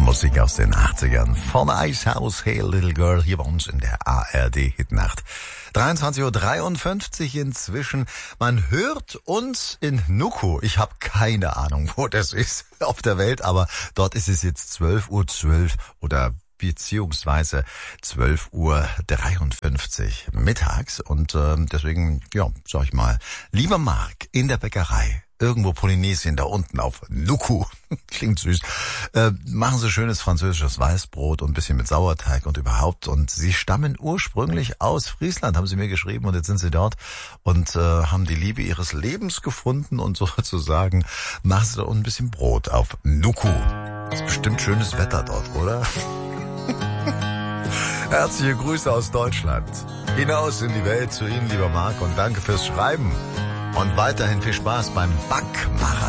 Musik aus den 80ern von Icehouse, Hey Little Girl, hier bei uns in der ARD Hitnacht. 23:53 Uhr inzwischen. Man hört uns in Nuku. Ich habe keine Ahnung, wo das ist auf der Welt, aber dort ist es jetzt 12:12 oder beziehungsweise 12:53 Uhr mittags. Und deswegen, ja, sag ich mal, lieber Marc, in der Bäckerei, irgendwo Polynesien, da unten auf Nuku, klingt süß, machen Sie schönes französisches Weißbrot und ein bisschen mit Sauerteig und überhaupt. Und Sie stammen ursprünglich aus Friesland, haben Sie mir geschrieben, und jetzt sind Sie dort und haben die Liebe Ihres Lebens gefunden und sozusagen machen Sie da unten ein bisschen Brot auf Nuku. Ist bestimmt schönes Wetter dort, oder? Herzliche Grüße aus Deutschland. Hinaus in die Welt zu Ihnen, lieber Marc, und danke fürs Schreiben. Und weiterhin viel Spaß beim Backmarathon.